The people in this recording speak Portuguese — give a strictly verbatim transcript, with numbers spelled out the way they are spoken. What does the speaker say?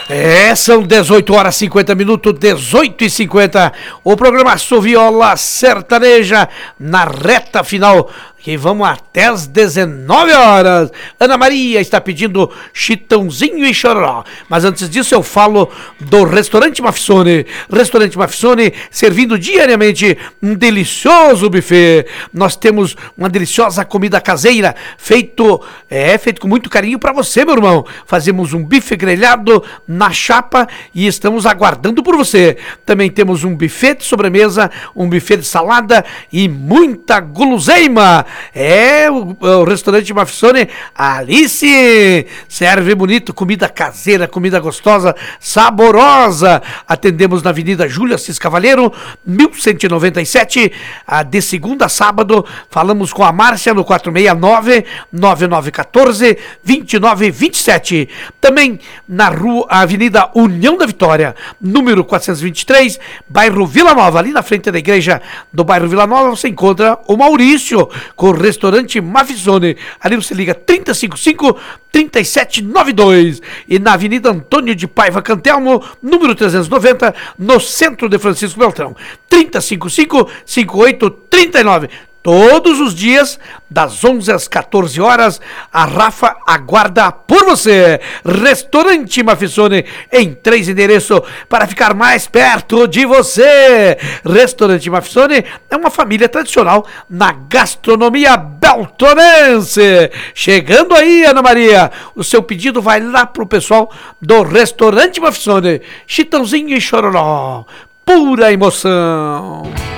É, são dezoito horas e cinquenta minutos, dezoito e cinquenta. O programa Viola Sertaneja na reta final. Que vamos até as dezenove horas. Ana Maria está pedindo Chitãozinho e Chororó. Mas antes disso eu falo do Restaurante Mafissone. Restaurante Mafissone servindo diariamente um delicioso buffet. Nós temos uma deliciosa comida caseira feito, é, feito com muito carinho para você, meu irmão. Fazemos um bife grelhado na chapa e estamos aguardando por você. Também temos um buffet de sobremesa, um buffet de salada e muita guloseima. É, o, o restaurante Mafissone, Alice, serve bonito, comida caseira, comida gostosa, saborosa. Atendemos na Avenida Júlia Assis Cavaleiro, mil cento e noventa e sete, de segunda a sábado. Falamos com a Márcia no quatro seis nove, nove nove um quatro, dois nove dois sete. Também na rua, Avenida União da Vitória, número quatrocentos e vinte e três, bairro Vila Nova, ali na frente da igreja do bairro Vila Nova, você encontra o Maurício, com o restaurante Mafissone. Ali você liga trinta e cinco cinco, trinta e sete noventa e dois. E na Avenida Antônio de Paiva Cantelmo, número trezentos e noventa, no centro de Francisco Beltrão. trinta e cinco cinco, cinquenta e oito trinta e nove. Todos os dias, das onze às quatorze horas, a Rafa aguarda por você. Restaurante Mafissone, em três endereços, para ficar mais perto de você. Restaurante Mafissone é uma família tradicional na gastronomia beltonense. Chegando aí, Ana Maria, o seu pedido vai lá pro pessoal do Restaurante Mafissone. Chitãozinho e Chororó, pura emoção.